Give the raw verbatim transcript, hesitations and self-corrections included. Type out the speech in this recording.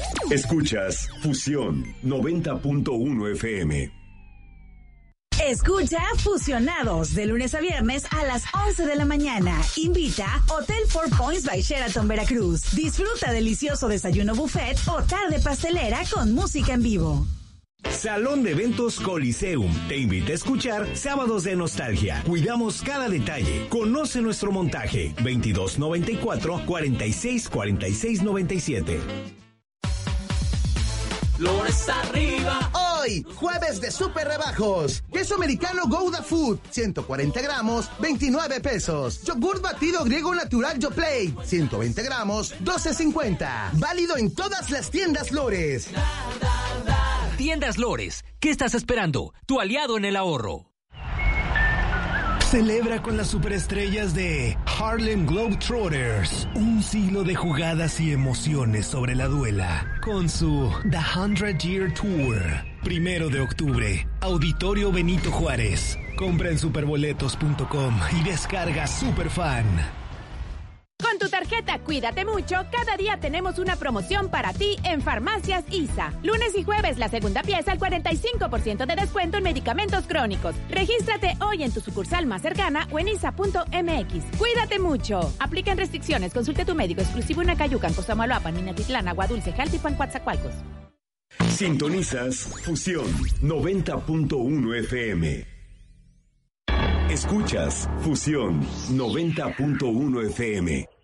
Escuchas Fusión noventa punto uno F M. Escucha Fusionados de lunes a viernes a las once de la mañana. Invita Hotel Four Points by Sheraton Veracruz. Disfruta delicioso desayuno buffet o tarde pastelera con música en vivo. Salón de Eventos Coliseum te invita a escuchar Sábados de Nostalgia. Cuidamos cada detalle. Conoce nuestro montaje. veintidós noventa y cuatro, cuarenta y seis, cuarenta y seis noventa y siete. Flores arriba. Hoy, jueves de super rebajos. Queso americano Gouda Food, ciento cuarenta gramos, veintinueve pesos. Yogur batido griego natural Yoplait, ciento veinte gramos, doce cincuenta. Válido en todas las tiendas Lores. Tiendas Lores, ¿qué estás esperando? Tu aliado en el ahorro. Celebra con las superestrellas de Harlem Globetrotters un siglo de jugadas y emociones sobre la duela con su The Hundred Year Tour. Primero de octubre, Auditorio Benito Juárez. Compra en superboletos punto com y descarga Superfan. Con tu tarjeta Cuídate Mucho, cada día tenemos una promoción para ti en Farmacias I S A. Lunes y jueves, la segunda pieza al cuarenta y cinco por ciento de descuento en medicamentos crónicos. Regístrate hoy en tu sucursal más cercana o en isa punto m x. Cuídate Mucho. Aplican restricciones. Consulte a tu médico exclusivo en Acayucan, Cosamaloapan, Minatitlán, Agua Dulce, Jaltipan, Coatzacoalcos. Sintonizas Fusión noventa punto uno F M. Escuchas Fusión noventa punto uno F M.